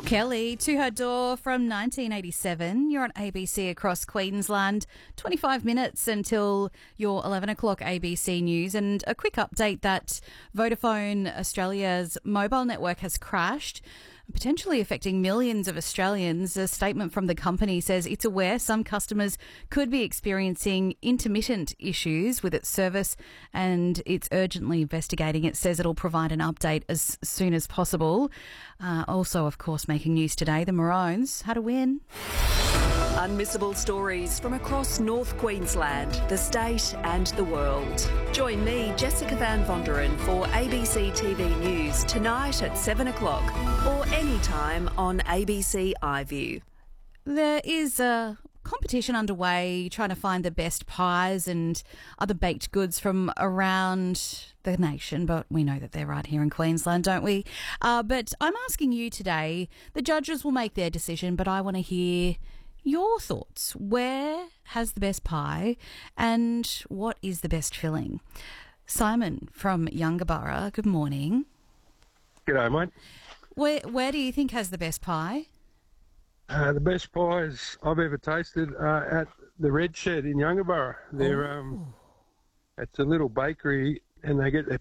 Kelly to her door from 1987. You're on ABC across Queensland. 25 minutes until your 11 o'clock ABC News. And a quick update that Vodafone Australia's mobile network has crashed, potentially affecting millions of Australians. A statement from the company says it's aware some customers could be experiencing intermittent issues with its service and it's urgently investigating. It says it'll provide an update as soon as possible. Also, of course, making news today, the Maroons had a win. Unmissable stories from across North Queensland, the state and the world. Join me, Jessica Van Vonderen, for ABC TV News tonight at 7 o'clock or anytime on ABC iView. There is a competition underway trying to find the best pies and other baked goods from around the nation, but we know that they're right here in Queensland, don't we? But I'm asking you today, the judges will make their decision, but I want to hear your thoughts. Where has the best pie and what is the best filling? Simon from Yungaburra, good morning. G'day, mate. Where do you think has the best pie? The best pies I've ever tasted are at the Red Shed in Yungaburra. They're it's a little bakery and they get their